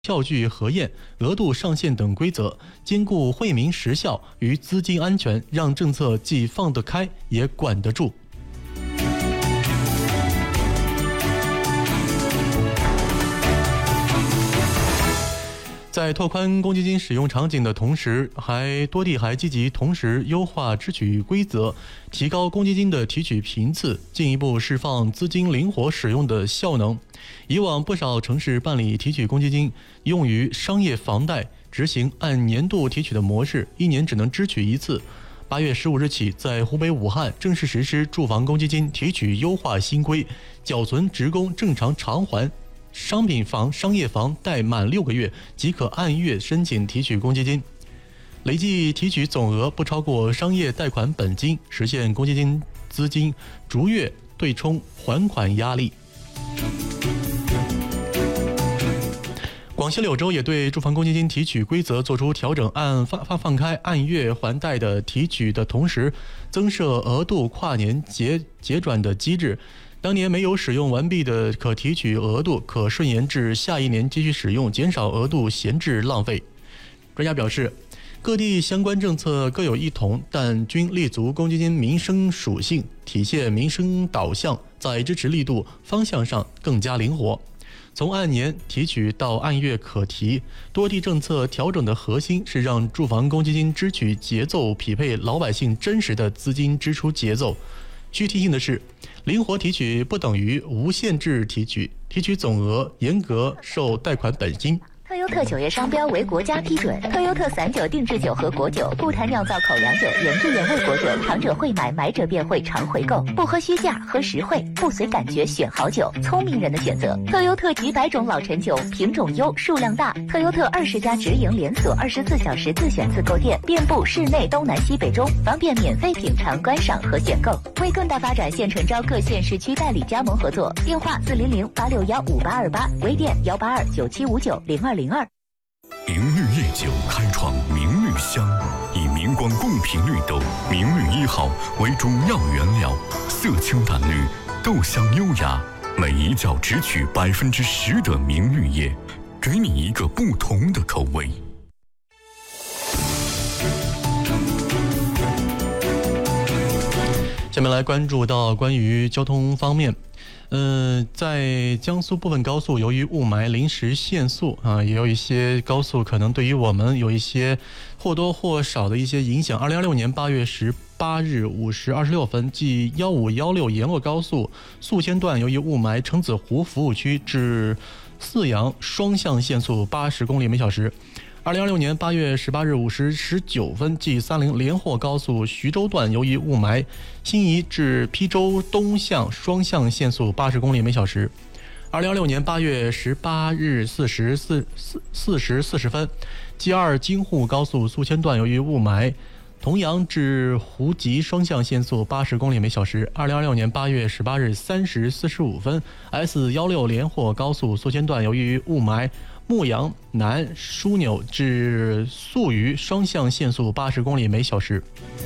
票据核验、额度上限等规则，兼顾惠民实效与资金安全，让政策既放得开也管得住。在拓宽公积金使用场景的同时，多地还积极同时优化支取规则，提高公积金的提取频次，进一步释放资金灵活使用的效能。以往不少城市办理提取公积金用于商业房贷，执行按年度提取的模式，1年只能支取一次。8月15日起，在湖北武汉正式实施住房公积金提取优化新规，缴存职工正常偿还商品房、商业房贷满6个月即可按月申请提取公积金，累计提取总额不超过商业贷款本金，实现公积金资金逐月对冲还款压力。广西柳州也对住房公积金提取规则作出调整，放开按月还贷的提取的同时，增设额度跨年结转的机制。当年没有使用完毕的可提取额度，可顺延至下一年继续使用，减少额度闲置浪费。专家表示，各地相关政策各有异同，但均立足公积金民生属性，体现民生导向，在支持力度方向上更加灵活。从按年提取到按月可提，多地政策调整的核心是让住房公积金支取节奏匹配老百姓真实的资金支出节奏。需提醒的是，灵活提取不等于无限制提取，提取总额严格受贷款本金。 特优特酒业商标为国家批准，特优特散酒、定制酒和果酒，不谈酿造口粮酒、原汁原味果酒，尝者会买，买者便会常回购。不喝虚价，喝实惠，不随感觉选好酒，聪明人的选择。特优特几百种老陈酒，品种优，数量大。特优特20家直营连锁，24小时自选自购店，遍布市内东南西北中，方便免费品尝、观赏和选购。为更大发展，现诚招各县市区代理加盟合作，电话400-861-5828，微店182-9759-0202。 明绿夜酒开创明绿香，以明光贡品绿豆明绿1号为主要原料，色清淡绿，豆香优雅，每一窖只取10%的明绿叶，给你一个不同的口味。 下面来关注到关于交通方面。在江苏部分高速由于雾霾临时限速也有一些高速可能对于我们有一些或多或少的一些影响。2026年8月18日5时26分，即1516沿洛高速宿迁段由于雾霾，橙子湖服务区至泗阳双向限速80公里每小时。2026年8月18日5时19分，即30连霍高速徐州段由于雾霾，新移至邳州东向双向限速80公里每小时。2026年8月18日4时40分， G2 京沪高速宿迁段由于雾霾，同阳至湖集双向限速80公里每小时。2026年8月18日3时45分， S16连霍高速宿迁段由于雾霾，牧羊南枢纽至宿渝双向限速80公里每小时。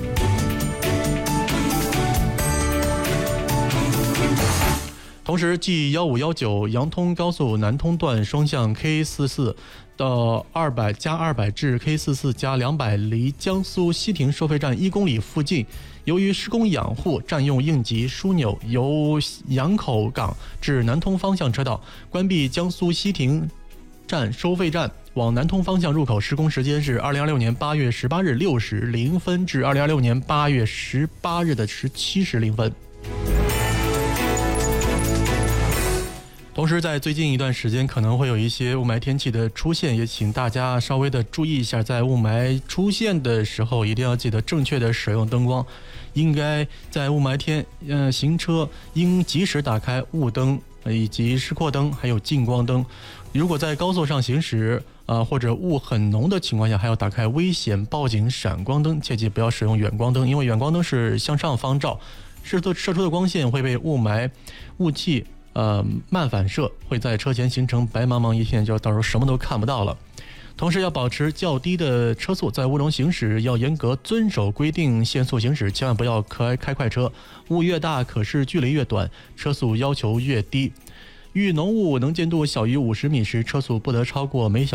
同时，继1519阳通高速南通段双向 K44到200+200至 K44+200离江苏西亭收费站1公里附近，由于施工养护占用应急枢纽，由杨口港至南通方向车道，关闭江苏西亭站收费站往南通方向入口施工时间是2026年8月18日6时0分至2026年8月18日的17时0分。同时，在最近一段时间可能会有一些雾霾天气的出现，也请大家稍微的注意一下，在雾霾出现的时候，一定要记得正确的使用灯光。应该在雾霾天，行车应及时打开雾灯以及示廓灯，还有近光灯。如果在高速上行驶或者雾很浓的情况下，还要打开危险报警闪光灯，切记不要使用远光灯，因为远光灯是向上方照，射出的光线会被雾霾雾气慢反射，会在车前形成白茫茫一片，就到时候什么都看不到了。同时要保持较低的车速，在雾中行驶要严格遵守规定限速行驶，千万不要开快车。雾越大，可视距离越短，车速要求越低。 遇浓雾能见度小于50米时，车速不得超过每小